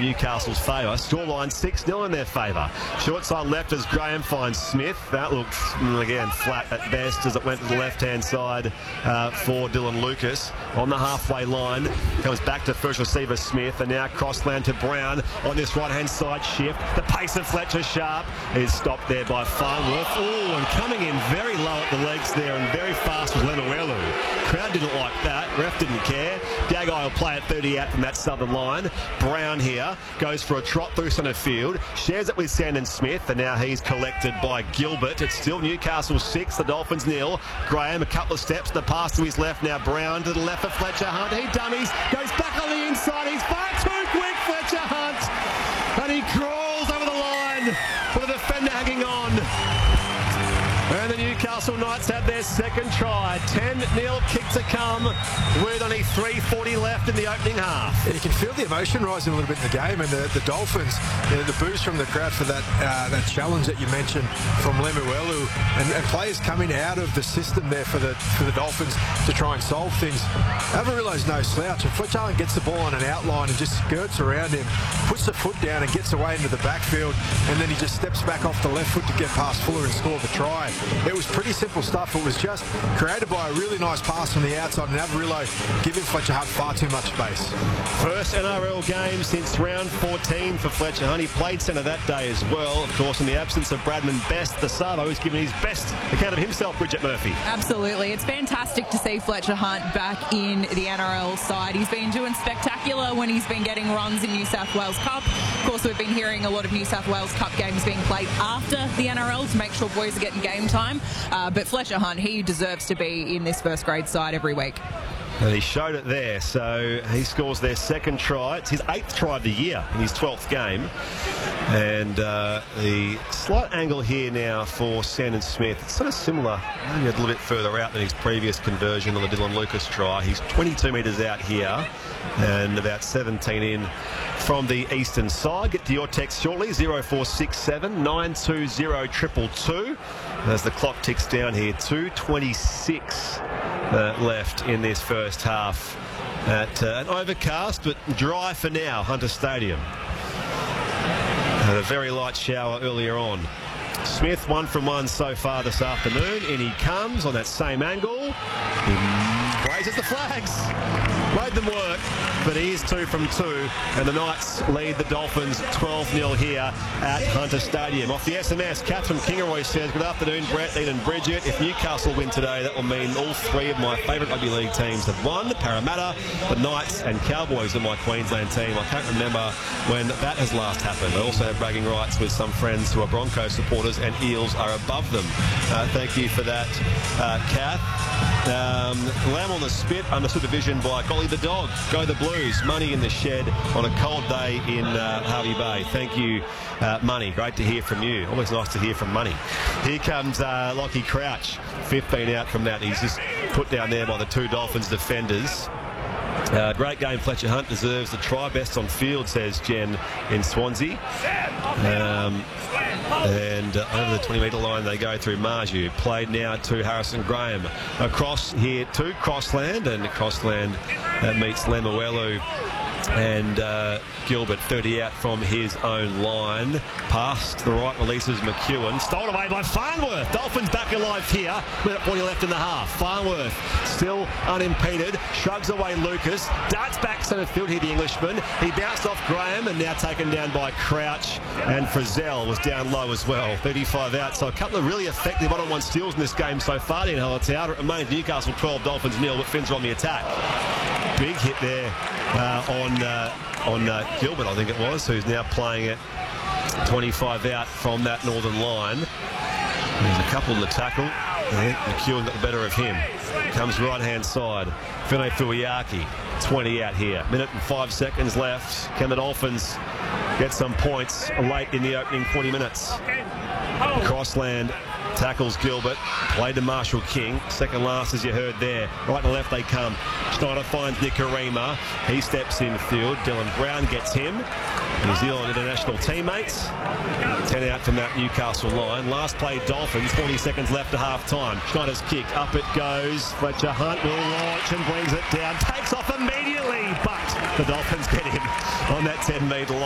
Newcastle's favour. Scoreline 6-0 in their favour. Short side left as Graham finds Smith. That looked, again, flat at best as it went to the left-hand side for Dylan Lucas. On the halfway line, comes back to first receiver Smith, and now crossland to Brown on this right-hand side shift. The pace of Fletcher Sharp is stopped there by Farnworth. Oh, and coming in very low at the legs there and very fast was Lemuelu. Crowd didn't like that. Ref didn't care. Gagai will play at 30 out from that southern line. Brown here goes for a trot through centre field, shares it with Sandon Smith, and now he's collected by Gilbert. It's still Newcastle 6, the Dolphins 0. Graham a couple of steps, the pass to his left, now Brown to the left for Fletcher Hunt. He dummies, goes back on the inside, he's far too quick, Fletcher Hunt, and he crawls over the line with the defender hanging on. And the Newcastle Knights have their second try. 10-0 kick to come with only 3:40 left in the opening half. Yeah, you can feel the emotion rising a little bit in the game, and the Dolphins, the boost from the crowd for that challenge that you mentioned from Lemuelu, and players coming out of the system there for the Dolphins to try and solve things. Avarillo's no slouch, and Fletcher Hunt gets the ball on an outline and just skirts around him, puts the foot down and gets away into the backfield, and then he just steps back off the left foot to get past Fuller and score the try. It was pretty simple stuff. It was just created by a really nice pass from the outside, and Avarillo giving Fletcher Hunt far too much space. First NRL game since round 14 for Fletcher Hunt. He played centre that day as well. Of course, in the absence of Bradman Best, the Savo has given his best account of himself, Bridget Murphy. Absolutely. It's fantastic to see Fletcher Hunt back in the NRL side. He's been doing spectacular when he's been getting runs in New South Wales Cup. Of course, we've been hearing a lot of New South Wales Cup games being played after the NRL to make sure boys are getting game time. But Fletcher Hunt, he deserves to be in this first grade side every week. And he showed it there, so he scores their second try. It's his 8th try of the year in his 12th game. And the slight angle here now for Sandon Smith, it's sort of similar, maybe a little bit further out than his previous conversion on the Dylan Lucas try. He's 22 metres out here and about 17 in from the eastern side. Get to your text shortly, 0467 920 222. As the clock ticks down here, 2:26 left in this first half at an overcast but dry for now Hunter Stadium. Had a very light shower earlier on. Smith 1 from 1 so far this afternoon. In he comes on that same angle. He raises the flags. Made them work, but he is 2 from 2, and the Knights lead the Dolphins 12-0 here at Hunter Stadium. Off the SMS, Catherine Kingaroy says, good afternoon, Brett, Ian and Bridget. If Newcastle win today, that will mean all 3 of my favourite rugby league teams have won. Parramatta, the Knights and Cowboys are my Queensland team. I can't remember when that has last happened. I also have bragging rights with some friends who are Broncos supporters, and Eels are above them. Thank you for that, Kath. Lamb on the spit under supervision by Golly the Dog. Go the Blues. Money in the shed on a cold day in Hervey Bay. Thank you, Money. Great to hear from you. Always nice to hear from Money. Here comes Lockie Crouch. 15 out from that. He's just put down there by the 2 Dolphins defenders. Great game. Fletcher Hunt deserves the try. Best on field, says Jen in Swansea. And over the 20-metre line they go through Marju. Played now to Harrison Graham. Across here to Crossland, and Crossland meets Lemuelu and Gilbert 30 out from his own line. Past the right releases McEwen. Stolen away by Farnworth. Dolphins back alive here. Minute 40 left in the half. Farnworth still unimpeded. Shrugs away Lucas. Darts back centre field here, the Englishman. He bounced off Graham and now taken down by Crouch. And Frizzell was down low as well. 35 out. So a couple of really effective one-on-one steals in this game so far. In Hallertau. It remains Newcastle 12, Dolphins 0, but Finns are on the attack. Big hit there on Gilbert, I think it was, who's now playing it 25 out from that northern line. There's a couple in the tackle. McEwen got the better of him. Comes right-hand side. Fene Fuiaki, 20 out here. Minute and 5 seconds left. Can the Dolphins get some points late in the opening 20 minutes? Crossland tackles Gilbert, played to Marshall King, second last as you heard there. Right and left they come. Schneider finds Nikorima. He steps in field. Dylan Brown gets him. New Zealand international teammates. 10 out from that Newcastle line. Last play Dolphins, 40 seconds left to half time. Schneider's kick, up it goes. Fletcher Hunt will launch and brings it down. Takes off immediately, but the Dolphins get him on that 10-metre line.